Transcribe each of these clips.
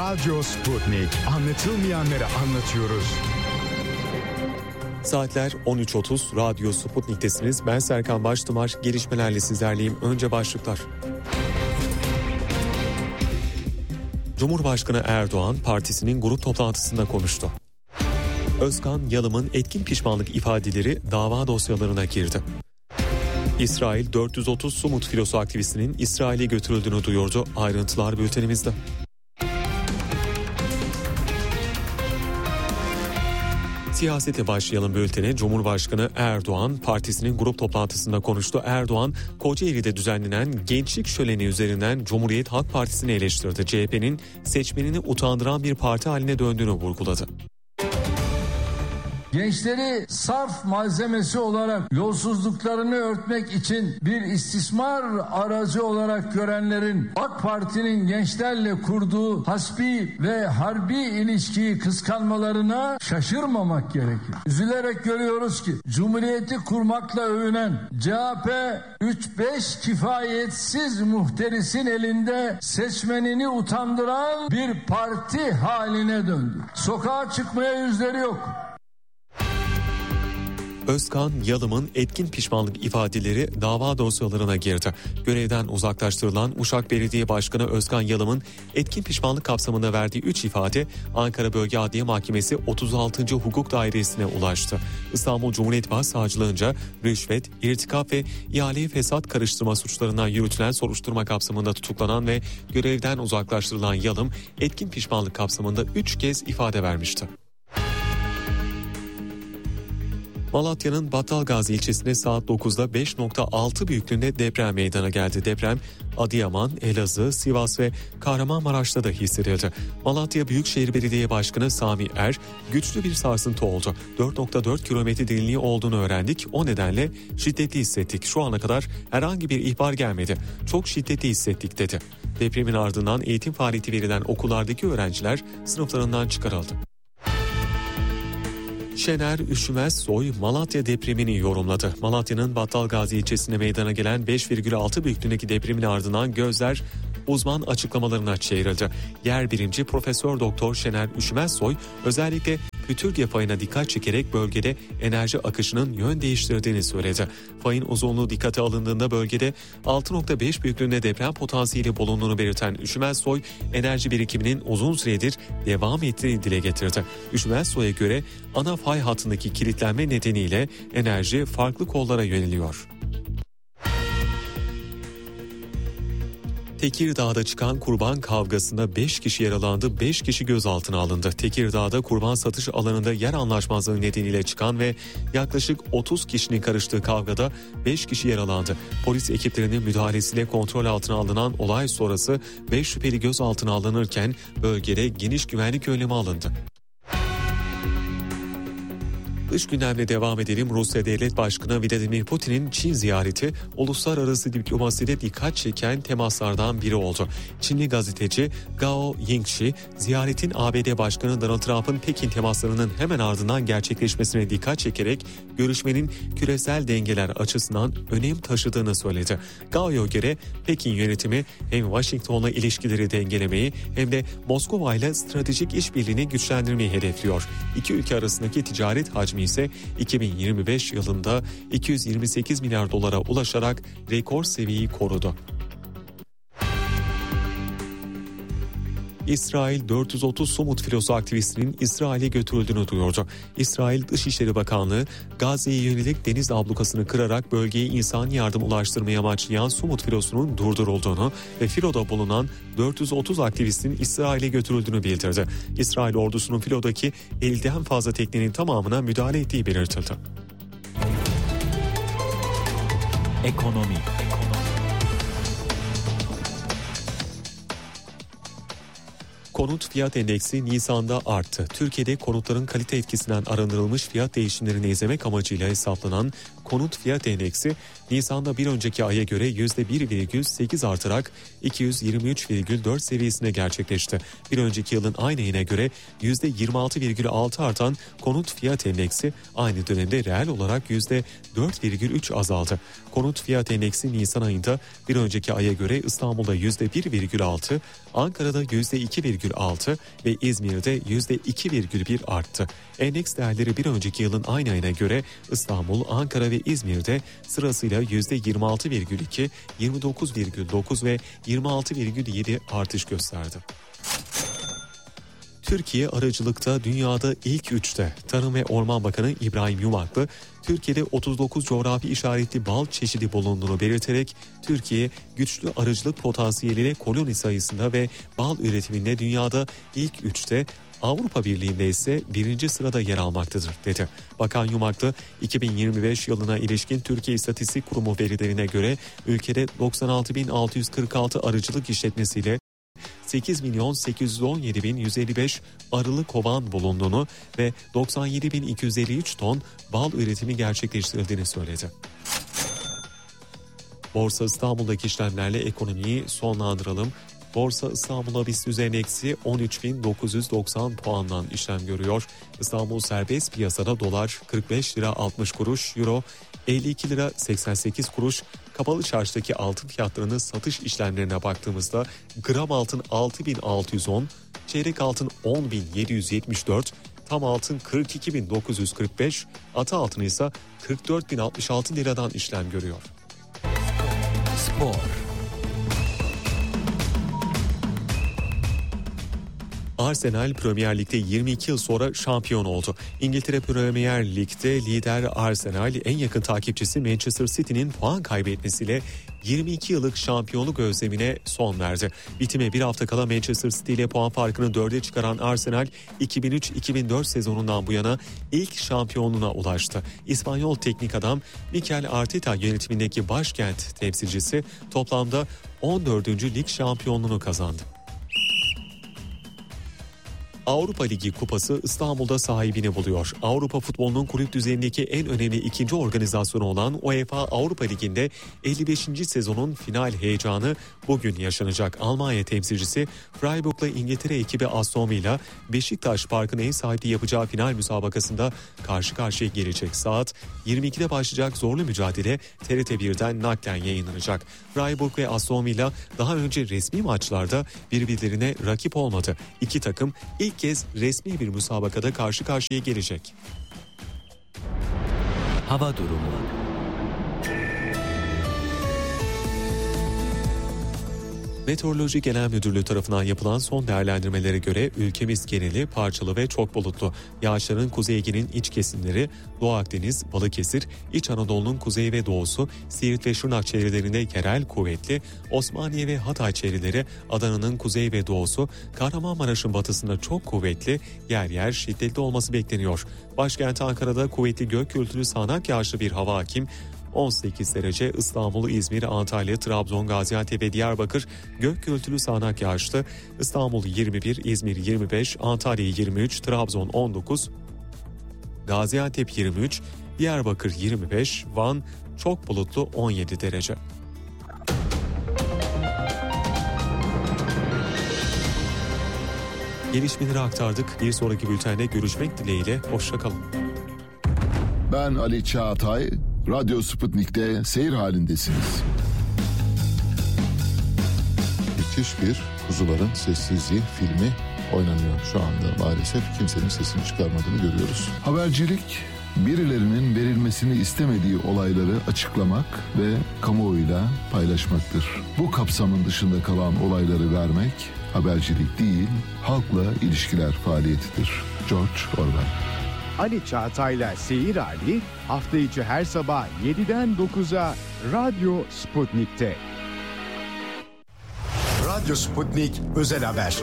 Radyo Sputnik. Anlatılmayanları anlatıyoruz. Saatler 13.30, Radyo Sputnik'tesiniz. Ben Serkan Baştımar, gelişmelerle sizlerleyim. Önce başlıklar. Cumhurbaşkanı Erdoğan partisinin grup toplantısında konuştu. Özkan Yalım'ın etkin pişmanlık ifadeleri dava dosyalarına girdi. İsrail 430 Sumut filosu aktivistinin İsrail'e götürüldüğünü duyurdu. Ayrıntılar bültenimizde. Siyasete başlayalım bültene. Cumhurbaşkanı Erdoğan partisinin grup toplantısında konuştu. Erdoğan, Kocaeli'de düzenlenen gençlik şöleni üzerinden Cumhuriyet Halk Partisi'ni eleştirdi. CHP'nin seçmenini utandıran bir parti haline döndüğünü vurguladı. Gençleri sarf malzemesi olarak yolsuzluklarını örtmek için bir istismar aracı olarak görenlerin AK Parti'nin gençlerle kurduğu hasbi ve harbi ilişkiyi kıskanmalarına şaşırmamak gerekir. Üzülerek görüyoruz ki Cumhuriyeti kurmakla övünen CHP 3-5 kifayetsiz muhterisin elinde seçmenini utandıran bir parti haline döndü. Sokağa çıkmaya yüzleri yok. Özkan Yalım'ın etkin pişmanlık ifadeleri dava dosyalarına girdi. Görevden uzaklaştırılan Uşak Belediye Başkanı Özkan Yalım'ın etkin pişmanlık kapsamında verdiği 3 ifade Ankara Bölge Adliye Mahkemesi 36. Hukuk Dairesi'ne ulaştı. İstanbul Cumhuriyet Başsavcılığınca rüşvet, irtikap ve ihaleye fesat karıştırma suçlarından yürütülen soruşturma kapsamında tutuklanan ve görevden uzaklaştırılan Yalım etkin pişmanlık kapsamında 3 kez ifade vermişti. Malatya'nın Battalgazi ilçesinde saat 9'da 5.6 büyüklüğünde deprem meydana geldi. Deprem Adıyaman, Elazığ, Sivas ve Kahramanmaraş'ta da hissedildi. Malatya Büyükşehir Belediye Başkanı Sami Er, güçlü bir sarsıntı oldu. 4.4 kilometre derinliği olduğunu öğrendik. O nedenle şiddetli hissettik. Şu ana kadar herhangi bir ihbar gelmedi. Çok şiddetli hissettik dedi. Depremin ardından eğitim faaliyeti verilen okullardaki öğrenciler sınıflarından çıkarıldı. Şener Üşümezsoy Malatya depremini yorumladı. Malatya'nın Battalgazi ilçesinde meydana gelen 5,6 büyüklüğündeki depremin ardından gözler uzman açıklamalarına çevrildi. Yer bilimci Profesör Doktor Şener Üşümezsoy özellikle Kütürge fayına dikkat çekerek bölgede enerji akışının yön değiştirdiğini söyledi. Fayın uzunluğu dikkate alındığında bölgede 6.5 büyüklüğünde deprem potansiyeli bulunduğunu belirten Üşümezsoy, enerji birikiminin uzun süredir devam ettiğini dile getirdi. Üşümezsoy'a göre ana fay hattındaki kilitlenme nedeniyle enerji farklı kollara yöneliyor. Tekirdağ'da çıkan kurban kavgasında 5 kişi yaralandı, 5 kişi gözaltına alındı. Tekirdağ'da kurban satış alanında yer anlaşmazlığı nedeniyle çıkan ve yaklaşık 30 kişinin karıştığı kavgada 5 kişi yaralandı. Polis ekiplerinin müdahalesiyle kontrol altına alınan olay sonrası 5 şüpheli gözaltına alınırken bölgede geniş güvenlik önlemi alındı. Dış gündemle devam edelim. Rusya Devlet Başkanı Vladimir Putin'in Çin ziyareti uluslararası diplomaside dikkat çeken temaslardan biri oldu. Çinli gazeteci Gao Yingxi, ziyaretin ABD Başkanı Donald Trump'ın Pekin temaslarının hemen ardından gerçekleşmesine dikkat çekerek görüşmenin küresel dengeler açısından önem taşıdığını söyledi. Gao'ya göre Pekin yönetimi hem Washington'la ilişkileri dengelemeyi hem de Moskova ile stratejik işbirliğini güçlendirmeyi hedefliyor. İki ülke arasındaki ticaret hacmi ise 2025 yılında 228 milyar dolara ulaşarak rekor seviyeyi korudu. İsrail 430 Sumut filosu aktivistinin İsrail'e götürüldüğünü duyurdu. İsrail Dışişleri Bakanlığı Gazze'ye yönelik deniz ablukasını kırarak bölgeye insani yardım ulaştırmayı amaçlayan Sumut filosunun durdurulduğunu ve filoda bulunan 430 aktivistin İsrail'e götürüldüğünü bildirdi. İsrail ordusunun filodaki 50'den fazla teknenin tamamına müdahale ettiği belirtildi. Ekonomi. Konut fiyat endeksi Nisan'da arttı. Türkiye'de konutların kalite etkisinden arındırılmış fiyat değişimlerini izlemek amacıyla hesaplanan konut fiyat endeksi Nisan'da bir önceki aya göre %1,8 artarak 223,4 seviyesine gerçekleşti. Bir önceki yılın aynı ayına göre %26,6 artan konut fiyat endeksi aynı dönemde reel olarak %4,3 azaldı. Konut fiyat endeksi Nisan ayında bir önceki aya göre İstanbul'da %1,6, Ankara'da %2,6 ve İzmir'de %2,1 arttı. Endeks değerleri bir önceki yılın aynı ayına göre İstanbul, Ankara ve İzmir'de sırasıyla %26,2, 29,9 ve 26,7 artış gösterdi. Türkiye aracılıkta dünyada ilk 3'te. Tarım ve Orman Bakanı İbrahim Yumaklı, Türkiye'de 39 coğrafi işaretli bal çeşidi bulunduğunu belirterek Türkiye güçlü arıcılık potansiyeliyle koloni sayısında ve bal üretiminde dünyada ilk 3'te, Avrupa Birliği'nde ise 1. sırada yer almaktadır dedi. Bakan Yumaklı 2025 yılına ilişkin Türkiye İstatistik Kurumu verilerine göre ülkede 96.646 arıcılık işletmesiyle 8.817.155 arılı kovan bulunduğunu ve 97.253 ton bal üretimi gerçekleştirildiğini söyledi. Borsa İstanbul'daki işlemlerle ekonomiyi sonlandıralım. Borsa İstanbul BIST endeksi 13.990 puandan işlem görüyor. İstanbul serbest piyasada dolar 45 lira 60 kuruş, euro 52 lira 88 kuruş. Kapalı çarşıdaki altın fiyatlarının satış işlemlerine baktığımızda gram altın 6.610, çeyrek altın 10.774, tam altın 42.945, ata altın ise 44.066 liradan işlem görüyor. Spor. Arsenal Premier Lig'de 22 yıl sonra şampiyon oldu. İngiltere Premier Lig'de lider Arsenal en yakın takipçisi Manchester City'nin puan kaybetmesiyle 22 yıllık şampiyonluk özlemine son verdi. Bitime bir hafta kala Manchester City ile puan farkını 4'e çıkaran Arsenal 2003-2004 sezonundan bu yana ilk şampiyonluğuna ulaştı. İspanyol teknik adam Mikel Arteta yönetimindeki başkent temsilcisi toplamda 14. lig şampiyonluğunu kazandı. Avrupa Ligi kupası İstanbul'da sahibini buluyor. Avrupa futbolunun kulüp düzeyindeki en önemli ikinci organizasyonu olan UEFA Avrupa Ligi'nde 55. sezonun final heyecanı bugün yaşanacak. Almanya temsilcisi Freiburg'la İngiltere ekibi Aston Villa, Beşiktaş Park'ın ev sahipliği yapacağı final müsabakasında karşı karşıya gelecek. Saat 22'de başlayacak zorlu mücadele TRT 1'den naklen yayınlanacak. Freiburg ve Aston Villa daha önce resmi maçlarda birbirlerine rakip olmadı. İki takım ilk kez resmi bir müsabakada karşı karşıya gelecek. Hava durumu. Meteoroloji Genel Müdürlüğü tarafından yapılan son değerlendirmelere göre ülkemiz geneli parçalı ve çok bulutlu. Yağışların Kuzey Ege'nin iç kesimleri, Doğu Akdeniz, Balıkesir, İç Anadolu'nun kuzey ve doğusu, Siirt ve Şırnak çevrelerinde yerel kuvvetli, Osmaniye ve Hatay çevreleri, Adana'nın kuzey ve doğusu, Kahramanmaraş'ın batısında çok kuvvetli, yer yer şiddetli olması bekleniyor. Başkent Ankara'da kuvvetli gök gürültülü sağanak yağışlı bir hava hakim. 18 derece İstanbul, İzmir, Antalya, Trabzon, Gaziantep ve Diyarbakır gök gürültülü sağanak yağışlı. İstanbul 21, İzmir 25, Antalya 23, Trabzon 19, Gaziantep 23, Diyarbakır 25, Van çok bulutlu 17 derece. Gelişmeleri aktardık. Bir sonraki bültende görüşmek dileğiyle. Hoşça kalın. Ben Ali Çağatay. Radyo Sputnik'te seyir halindesiniz. Müthiş bir Kuzuların Sessizliği filmi oynanıyor şu anda. Maalesef kimsenin sesini çıkarmadığını görüyoruz. Habercilik, birilerinin verilmesini istemediği olayları açıklamak ve kamuoyuyla paylaşmaktır. Bu kapsamın dışında kalan olayları vermek habercilik değil, halkla ilişkiler faaliyetidir. George Orwell. Ali Çağatay'la Seyir Hali hafta içi her sabah 7'den 9'a Radyo Sputnik'te. Radyo Sputnik Özel Haber.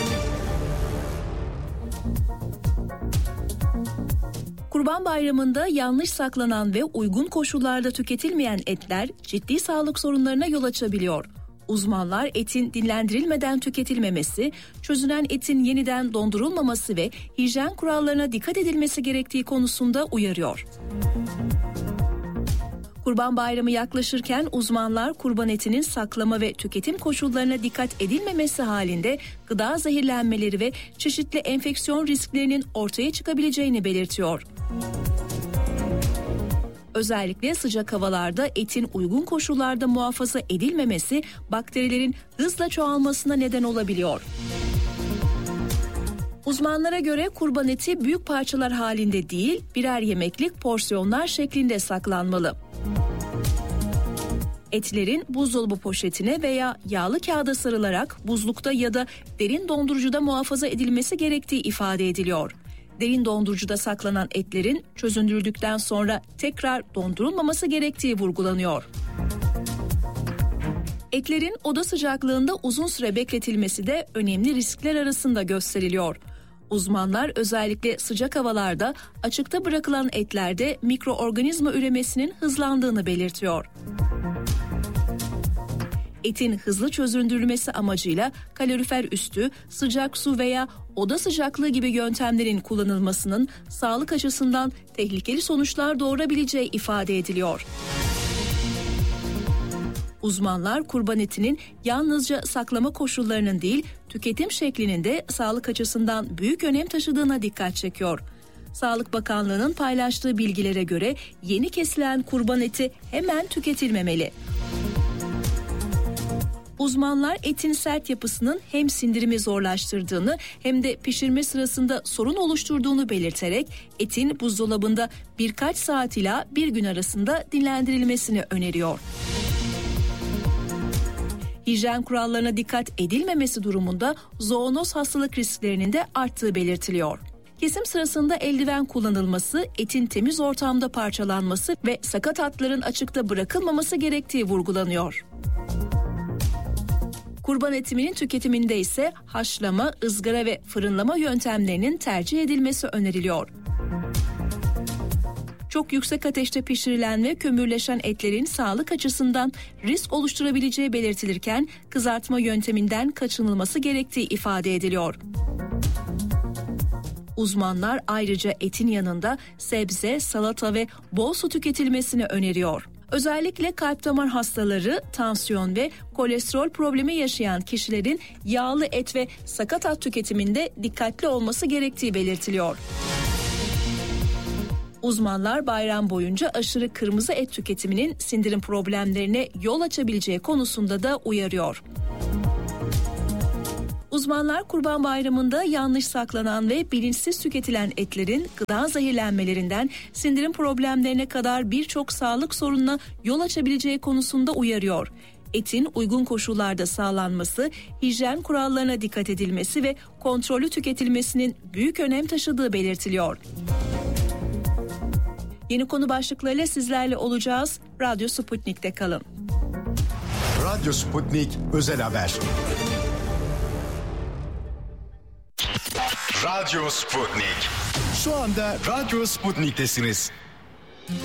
Kurban Bayramı'nda yanlış saklanan ve uygun koşullarda tüketilmeyen etler ciddi sağlık sorunlarına yol açabiliyor. Uzmanlar etin dinlendirilmeden tüketilmemesi, çözünen etin yeniden dondurulmaması ve hijyen kurallarına dikkat edilmesi gerektiği konusunda uyarıyor. Kurban Bayramı yaklaşırken uzmanlar kurban etinin saklama ve tüketim koşullarına dikkat edilmemesi halinde gıda zehirlenmeleri ve çeşitli enfeksiyon risklerinin ortaya çıkabileceğini belirtiyor. Özellikle sıcak havalarda etin uygun koşullarda muhafaza edilmemesi bakterilerin hızla çoğalmasına neden olabiliyor. Uzmanlara göre kurban eti büyük parçalar halinde değil, birer yemeklik porsiyonlar şeklinde saklanmalı. Etlerin buzdolabı poşetine veya yağlı kağıda sarılarak buzlukta ya da derin dondurucuda muhafaza edilmesi gerektiği ifade ediliyor. Derin dondurucuda saklanan etlerin çözündürüldükten sonra tekrar dondurulmaması gerektiği vurgulanıyor. Etlerin oda sıcaklığında uzun süre bekletilmesi de önemli riskler arasında gösteriliyor. Uzmanlar özellikle sıcak havalarda açıkta bırakılan etlerde mikroorganizma üremesinin hızlandığını belirtiyor. Etin hızlı çözündürülmesi amacıyla kalorifer üstü, sıcak su veya oda sıcaklığı gibi yöntemlerin kullanılmasının sağlık açısından tehlikeli sonuçlar doğurabileceği ifade ediliyor. Uzmanlar kurban etinin yalnızca saklama koşullarının değil, tüketim şeklinin de sağlık açısından büyük önem taşıdığına dikkat çekiyor. Sağlık Bakanlığı'nın paylaştığı bilgilere göre yeni kesilen kurban eti hemen tüketilmemeli. Uzmanlar etin sert yapısının hem sindirimi zorlaştırdığını hem de pişirme sırasında sorun oluşturduğunu belirterek etin buzdolabında birkaç saat ila bir gün arasında dinlendirilmesini öneriyor. Hijyen kurallarına dikkat edilmemesi durumunda zoonoz hastalık risklerinin de arttığı belirtiliyor. Kesim sırasında eldiven kullanılması, etin temiz ortamda parçalanması ve sakat hatların açıkta bırakılmaması gerektiği vurgulanıyor. Kurban etiminin tüketiminde ise haşlama, ızgara ve fırınlama yöntemlerinin tercih edilmesi öneriliyor. Çok yüksek ateşte pişirilen ve kömürleşen etlerin sağlık açısından risk oluşturabileceği belirtilirken kızartma yönteminden kaçınılması gerektiği ifade ediliyor. Uzmanlar ayrıca etin yanında sebze, salata ve bol su tüketilmesini öneriyor. Özellikle kalp damar hastaları, tansiyon ve kolesterol problemi yaşayan kişilerin yağlı et ve sakatat tüketiminde dikkatli olması gerektiği belirtiliyor. Uzmanlar bayram boyunca aşırı kırmızı et tüketiminin sindirim problemlerine yol açabileceği konusunda da uyarıyor. Uzmanlar Kurban Bayramı'nda yanlış saklanan ve bilinçsiz tüketilen etlerin gıda zehirlenmelerinden sindirim problemlerine kadar birçok sağlık sorununa yol açabileceği konusunda uyarıyor. Etin uygun koşullarda sağlanması, hijyen kurallarına dikkat edilmesi ve kontrollü tüketilmesinin büyük önem taşıdığı belirtiliyor. Yeni konu başlıklarıyla sizlerle olacağız. Radyo Sputnik'te kalın. Radyo Sputnik Özel Haber. Radyo Sputnik. Şu anda Radyo Sputnik'tesiniz.